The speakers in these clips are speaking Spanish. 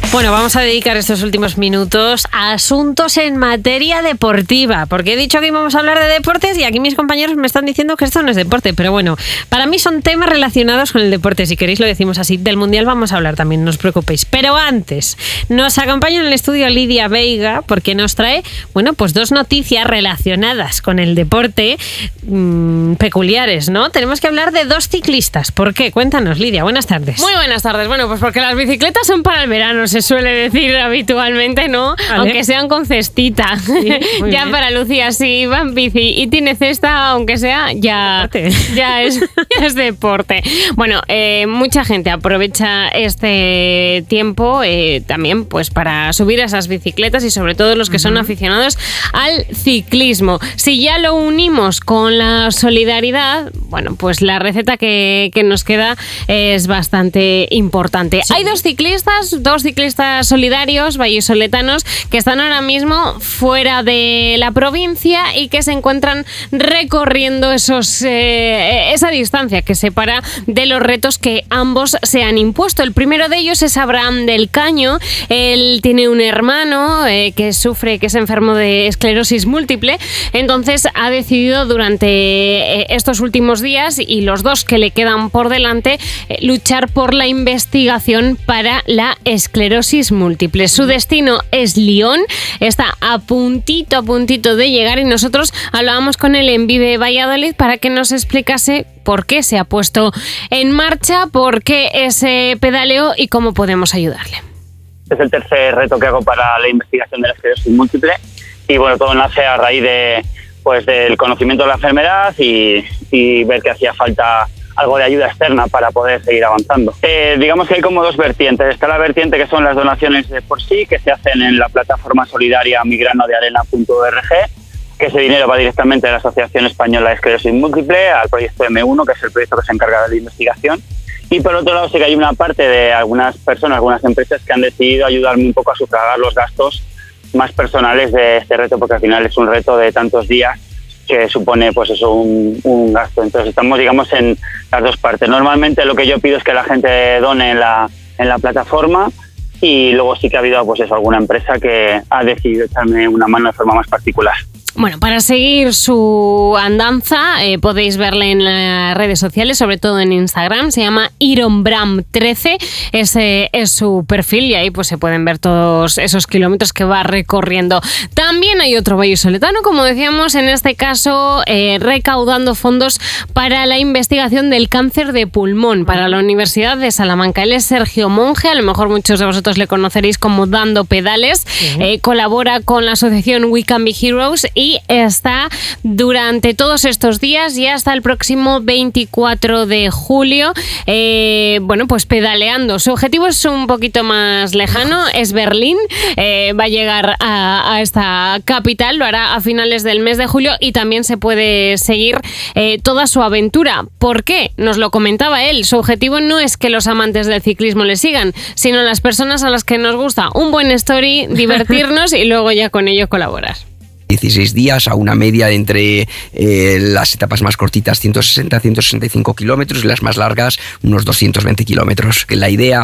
Bueno, vamos a dedicar estos últimos minutos a asuntos en materia deportiva, porque he dicho que íbamos a hablar de deportes y aquí mis compañeros me están diciendo que esto no es deporte, pero bueno, para mí son temas relacionados con el deporte. Si queréis lo decimos así. Del Mundial vamos a hablar también, no os preocupéis. Pero antes, nos acompaña en el estudio Lidia Veiga, porque nos trae, bueno, pues dos noticias relacionadas con el deporte peculiares, ¿no? Tenemos que hablar de dos ciclistas. ¿Por qué? Cuéntanos, Lidia. Buenas tardes. Muy buenas tardes. Bueno, pues porque las bicicletas son para el verano, se suele decir habitualmente, ¿no? Vale. Aunque sean con cestita. Sí, ya bien. Para Lucía, si va en bici y tiene cesta, aunque sea, ya es deporte. Bueno, mucha gente aprovecha este tiempo también pues para subir a esas bicicletas y sobre todo los que son aficionados al ciclismo. Si ya lo unimos con la solidaridad, bueno, pues la receta que nos queda es bastante importante. Sí. Hay dos ciclistas solidarios vallisoletanos que están ahora mismo fuera de la provincia y que se encuentran recorriendo esa distancia que separa de los retos que ambos se han impuesto. El primero de ellos es Abraham del Caño. Él tiene un hermano que es enfermo de esclerosis múltiple, entonces ha decidido durante estos últimos días y los dos que le quedan por delante luchar por la investigación para la esclerosis múltiple. Su destino es Lyon, está a puntito de llegar y nosotros hablábamos con él en Vive Valladolid para que nos explicase por qué se ha puesto en marcha, por qué ese pedaleo y cómo podemos ayudarle. Es el tercer reto que hago para la investigación de la esclerosis múltiple y bueno, todo nace a raíz del conocimiento de la enfermedad y ver que hacía falta algo de ayuda externa para poder seguir avanzando. Digamos que hay como dos vertientes. Está la vertiente que son las donaciones de por sí, que se hacen en la plataforma solidaria migranodearena.org, que ese dinero va directamente a la Asociación Española de Esclerosis Múltiple, al proyecto M1, que es el proyecto que se encarga de la investigación. Y por otro lado sí que hay una parte de algunas personas, algunas empresas que han decidido ayudarme un poco a sufragar los gastos más personales de este reto, porque al final es un reto de tantos días que supone pues eso un gasto. Entonces estamos, digamos, en las dos partes. Normalmente lo que yo pido es que la gente done en la plataforma y luego sí que ha habido pues eso, alguna empresa que ha decidido echarme una mano de forma más particular. Bueno, para seguir su andanza podéis verle en las redes sociales, sobre todo en Instagram, se llama ironbram13, ese es su perfil y ahí pues se pueden ver todos esos kilómetros que va recorriendo. También hay otro vallisoletano, como decíamos, en este caso recaudando fondos para la investigación del cáncer de pulmón para la Universidad de Salamanca. Él es Sergio Monge, a lo mejor muchos de vosotros le conoceréis como Dando Pedales, colabora con la asociación We Can Be Heroes y está durante todos estos días y hasta el próximo 24 de julio, bueno, pues pedaleando. Su objetivo es un poquito más lejano, es Berlín, va a llegar a esta capital, lo hará a finales del mes de julio y también se puede seguir toda su aventura. ¿Por qué? Nos lo comentaba él, su objetivo no es que los amantes del ciclismo le sigan, sino las personas a las que nos gusta un buen story, divertirnos y luego ya con ello colaborar. 16 días a una media de entre las etapas más cortitas 160-165 kilómetros y las más largas unos 220 kilómetros. La idea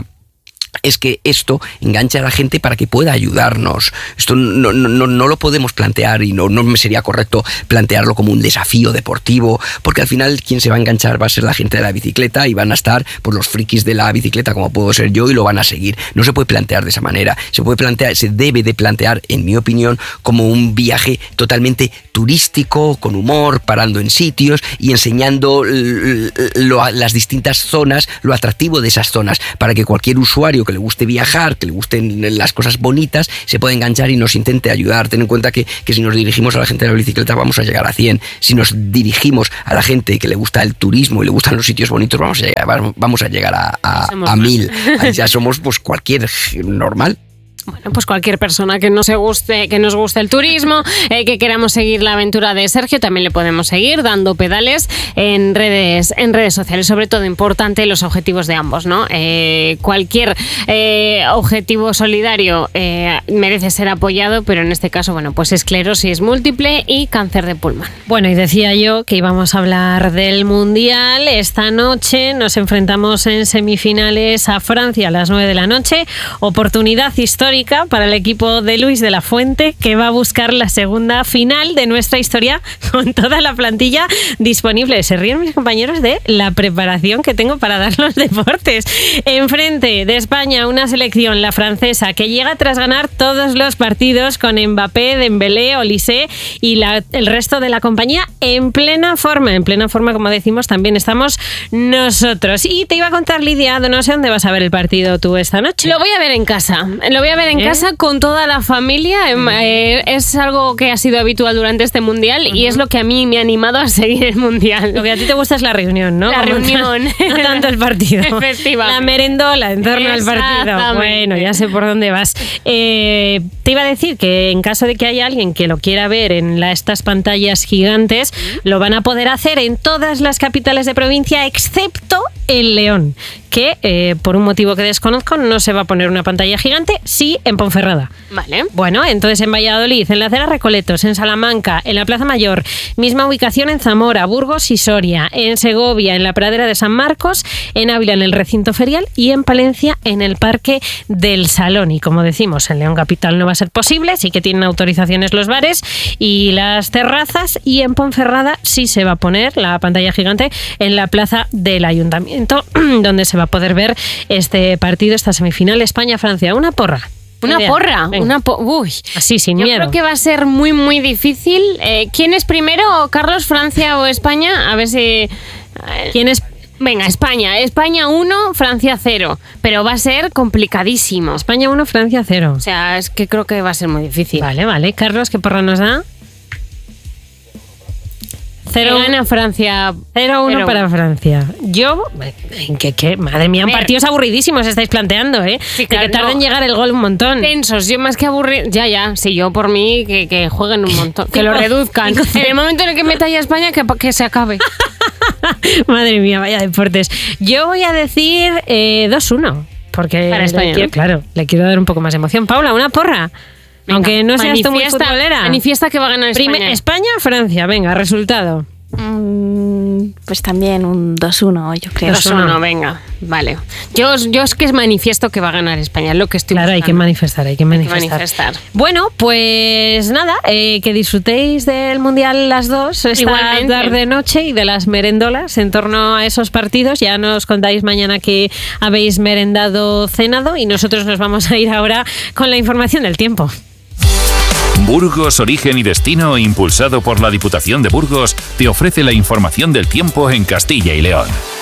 es que esto enganche a la gente para que pueda ayudarnos. Esto no lo podemos plantear y no me sería correcto plantearlo como un desafío deportivo, porque al final quien se va a enganchar va a ser la gente de la bicicleta y van a estar pues, los frikis de la bicicleta como puedo ser yo y lo van a seguir. No se puede plantear de esa manera. Se debe de plantear, en mi opinión, como un viaje totalmente turístico, con humor, parando en sitios y enseñando las distintas zonas, lo atractivo de esas zonas, para que cualquier usuario que le guste viajar, que le gusten las cosas bonitas, se puede enganchar y nos intente ayudar. Ten en cuenta que si nos dirigimos a la gente de la bicicleta vamos a llegar a 100. Si nos dirigimos a la gente que le gusta el turismo y le gustan los sitios bonitos, vamos a llegar a 1000. Ahí ya somos pues cualquier normal. Bueno, pues cualquier persona que nos guste el turismo, que queramos seguir la aventura de Sergio, también le podemos seguir dando pedales en redes sociales. Sobre todo importante los objetivos de ambos, ¿no? Cualquier objetivo solidario merece ser apoyado, pero en este caso, bueno, pues esclerosis múltiple y cáncer de pulmón. Bueno, y decía yo que íbamos a hablar del Mundial. Esta noche nos enfrentamos en semifinales a Francia a las 9 de la noche. Oportunidad histórica para el equipo de Luis de la Fuente, que va a buscar la segunda final de nuestra historia con toda la plantilla disponible. Se ríen mis compañeros de la preparación que tengo para dar los deportes. Enfrente de España, una selección, la francesa, que llega tras ganar todos los partidos con Mbappé, Dembélé, Olise y el resto de la compañía en plena forma. En plena forma, como decimos, también estamos nosotros. Y te iba a contar, Lidia, no sé dónde vas a ver el partido tú esta noche. Lo voy a ver en casa. Lo voy a ver en casa con toda la familia. Es algo que ha sido habitual durante este Mundial y es lo que a mí me ha animado a seguir el Mundial. Lo que a ti te gusta es la reunión, ¿no? La reunión. No tanto el partido. Efectivamente. La merendola en torno al partido. Bueno, ya sé por dónde vas. Te iba a decir que en caso de que haya alguien que lo quiera ver en estas pantallas gigantes, lo van a poder hacer en todas las capitales de provincia, excepto en León, que por un motivo que desconozco no se va a poner una pantalla gigante, sí en Ponferrada. Vale. Bueno, entonces en Valladolid, en la acera Recoletos, en Salamanca, en la Plaza Mayor, misma ubicación en Zamora, Burgos y Soria, en Segovia, en la Pradera de San Marcos, en Ávila, en el recinto ferial y en Palencia, en el Parque del Salón. Y como decimos, en León Capital no va a ser posible, sí que tienen autorizaciones los bares y las terrazas, y en Ponferrada sí se va a poner la pantalla gigante en la Plaza del Ayuntamiento, donde se va a poder ver este partido, esta semifinal España-Francia. Una porra. Una porra. Uy. Así, sin miedo. Yo creo que va a ser muy, muy difícil. ¿Quién es primero, Carlos, Francia o España? A ver si... ¿Quién es? Venga, España. España 1, Francia 0. Pero va a ser complicadísimo. España 1, Francia 0. O sea, es que creo que va a ser muy difícil. Vale. Carlos, ¿qué porra nos da? 0 gana Francia. 0-1 para Francia. Yo, ¿qué? Madre mía, partidos aburridísimos estáis planteando, ¿eh? Sí, claro, que tarda en llegar el gol un montón. Tensos, yo más que aburrir. Ya, sí, yo por mí que jueguen un montón, que lo reduzcan. En el momento en el que meta ya España, que se acabe. Madre mía, vaya deportes. Yo voy a decir 2-1, porque para España, le quiero dar un poco más de emoción. Paula, una porra. Venga, aunque no seas tú muy futbolera. Manifiesta que va a ganar España. España, Francia, venga, resultado. Pues también un 2-1, yo creo. 2-1, venga, vale. Yo es que manifiesto que va a ganar España, es lo que estoy buscando. Hay que manifestar. Bueno, pues nada, que disfrutéis del Mundial las dos, esta tarde-noche, y de las merendolas en torno a esos partidos. Ya nos contáis mañana que habéis merendado, cenado, y nosotros nos vamos a ir ahora con la información del tiempo. Burgos, Origen y Destino, impulsado por la Diputación de Burgos, te ofrece la información del tiempo en Castilla y León.